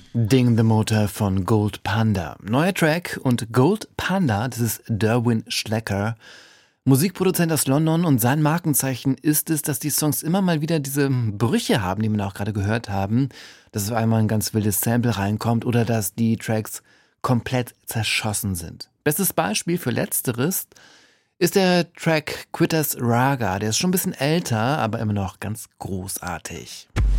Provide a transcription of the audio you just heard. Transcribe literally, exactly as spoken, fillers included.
Ding the Motor von Gold Panda. Neuer Track und Gold Panda, das ist Derwin Schlecker, Musikproduzent aus London, und sein Markenzeichen ist es, dass die Songs immer mal wieder diese Brüche haben, die wir auch gerade gehört haben, dass auf einmal ein ganz wildes Sample reinkommt oder dass die Tracks komplett zerschossen sind. Bestes Beispiel für Letzteres ist der Track Quitters Raga. Der ist schon ein bisschen älter, aber immer noch ganz großartig.